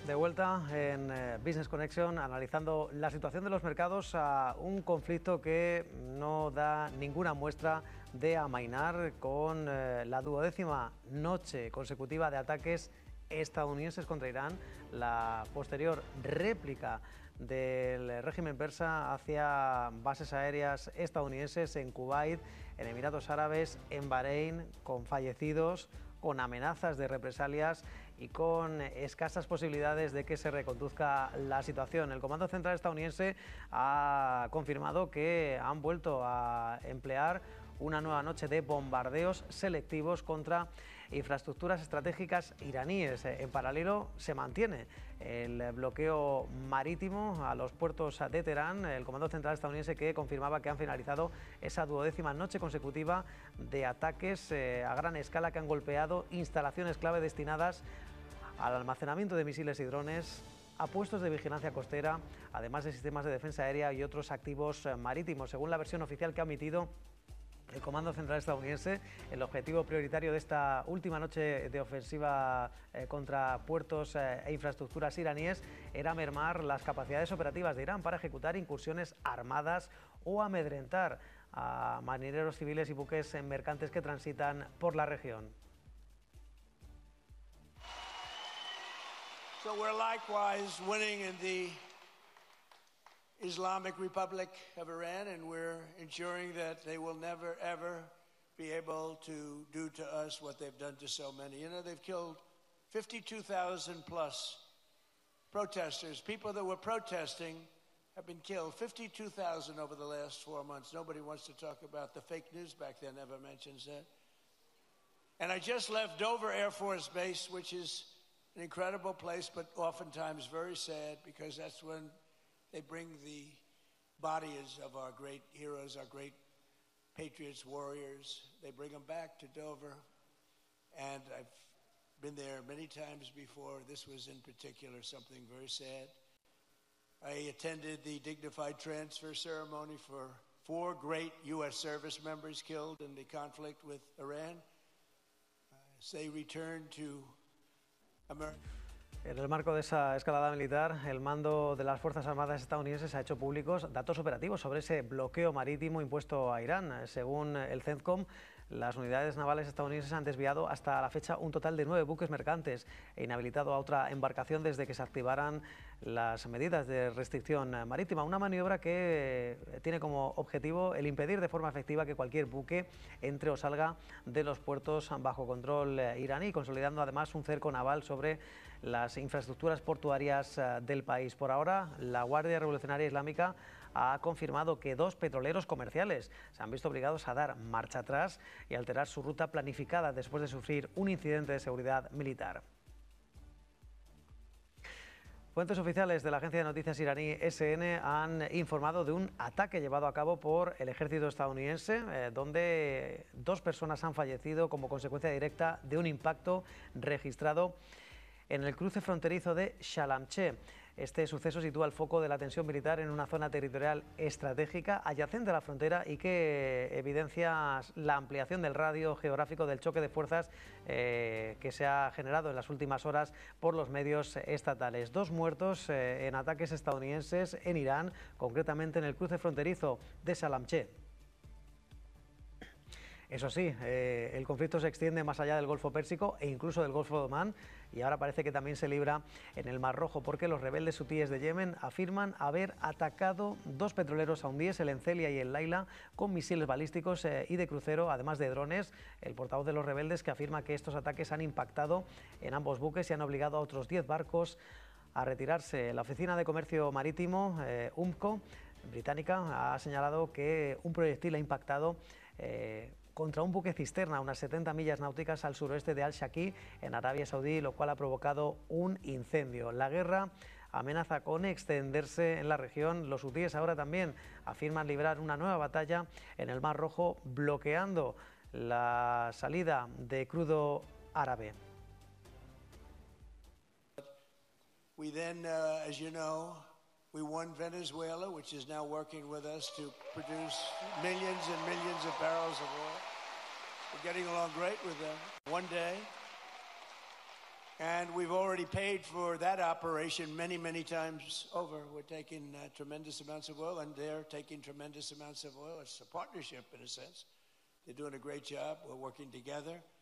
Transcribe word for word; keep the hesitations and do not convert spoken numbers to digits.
De vuelta en eh, Business Connection, analizando la situación de los mercados a un conflicto que no da ninguna muestra de amainar, con eh, la duodécima noche consecutiva de ataques estadounidenses contra Irán, la posterior réplica del régimen persa hacia bases aéreas estadounidenses en Kuwait, en Emiratos Árabes, en Bahrein, con fallecidos, con amenazas de represalias y con escasas posibilidades de que se reconduzca la situación. El Comando Central estadounidense ha confirmado que han vuelto a emplear una nueva noche de bombardeos selectivos contra infraestructuras estratégicas iraníes. En paralelo se mantiene el bloqueo marítimo a los puertos de Teherán. El Comando Central estadounidense que confirmaba que han finalizado esa duodécima noche consecutiva de ataques eh, a gran escala que han golpeado instalaciones clave destinadas al almacenamiento de misiles y drones, a puestos de vigilancia costera, además de sistemas de defensa aérea y otros activos marítimos. Según la versión oficial que ha emitido el Comando Central estadounidense, el objetivo prioritario de esta última noche de ofensiva eh, contra puertos eh, e infraestructuras iraníes era mermar las capacidades operativas de Irán para ejecutar incursiones armadas o amedrentar a marineros civiles y buques mercantes que transitan por la región. So we're likewise winning in the Islamic Republic of Iran, and we're ensuring that they will never, ever be able to do to us what they've done to so many. You know, they've killed fifty-two thousand plus protesters. People that were protesting have been killed. fifty-two thousand over the last four months. Nobody wants to talk about the fake news back then, never mentions that. And I just left Dover Air Force Base, which is an incredible place, but oftentimes very sad, because that's when they bring the bodies of our great heroes, our great patriots, warriors. They bring them back to Dover, and I've been there many times before. This was in particular something very sad. I attended the dignified transfer ceremony for four great U S service members killed in the conflict with Iran. As they returned to America. En el marco de esa escalada militar, el mando de las Fuerzas Armadas estadounidenses ha hecho públicos datos operativos sobre ese bloqueo marítimo impuesto a Irán. Según el CENTCOM, las unidades navales estadounidenses han desviado hasta la fecha un total de nueve buques mercantes e inhabilitado a otra embarcación desde que se activaran las medidas de restricción marítima. Una maniobra que tiene como objetivo el impedir de forma efectiva que cualquier buque entre o salga de los puertos bajo control iraní, consolidando además un cerco naval sobre las infraestructuras portuarias del país. Por ahora, la Guardia Revolucionaria Islámica ha confirmado que dos petroleros comerciales se han visto obligados a dar marcha atrás y alterar su ruta planificada después de sufrir un incidente de seguridad militar. Fuentes oficiales de la agencia de noticias iraní S N han informado de un ataque llevado a cabo por el ejército estadounidense, eh, donde dos personas han fallecido como consecuencia directa de un impacto registrado en el cruce fronterizo de Shalamche. Este suceso sitúa el foco de la tensión militar en una zona territorial estratégica adyacente a la frontera y que evidencia la ampliación del radio geográfico del choque de fuerzas eh, que se ha generado en las últimas horas por los medios estatales. Dos muertos eh, en ataques estadounidenses en Irán, concretamente en el cruce fronterizo de Shalamche. Eso sí, eh, el conflicto se extiende más allá del Golfo Pérsico e incluso del Golfo de Omán, y ahora parece que también se libra en el Mar Rojo, porque los rebeldes hutíes de Yemen afirman haber atacado dos petroleros saudíes, el Encelia y el Laila, con misiles balísticos eh, y de crucero, además de drones. El portavoz de los rebeldes que afirma que estos ataques han impactado en ambos buques y han obligado a otros diez barcos a retirarse. La Oficina de Comercio Marítimo, eh, U M C O, británica, ha señalado que un proyectil ha impactado eh, contra un buque cisterna a unas setenta millas náuticas al suroeste de Al-Shaqi, en Arabia Saudí, lo cual ha provocado un incendio. La guerra amenaza con extenderse en la región. Los hutíes ahora también afirman librar una nueva batalla en el Mar Rojo, bloqueando la salida de crudo árabe. We then, uh, as you know, we won Venezuela, which is now working with us to produce millions and millions of barrels of oil. We're getting along great with them. One day, And we've already paid for that operation many, many times over. We're taking uh, tremendous amounts of oil, and they're taking tremendous amounts of oil. It's a partnership, in a sense. They're doing a great job. We're working together.